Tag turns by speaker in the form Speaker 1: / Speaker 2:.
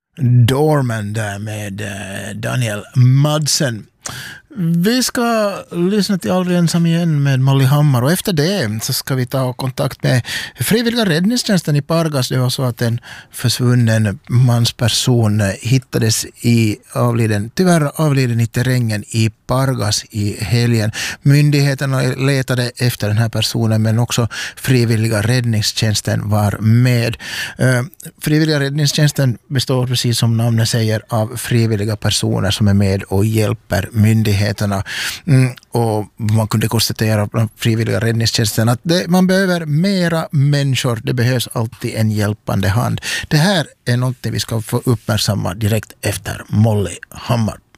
Speaker 1: Dorman där med Daniel Madsen. Vi ska lyssna till Aldrig ensam igen med Molly Hammar, och efter det så ska vi ta kontakt med frivilliga räddningstjänsten i Pargas. Det var så att en försvunnen mansperson hittades tyvärr avliden i terrängen i Pargas i helgen. Myndigheterna letade efter den här personen, men också frivilliga räddningstjänsten var med. Frivilliga räddningstjänsten består, precis som namnet säger, av frivilliga personer som är med och hjälper myndigheterna. Och man kunde konstatera på frivilliga räddningstjänsten att man behöver mera människor. Det behövs alltid en hjälpande hand. Det här är något vi ska få uppmärksamma direkt efter Molly Hammar.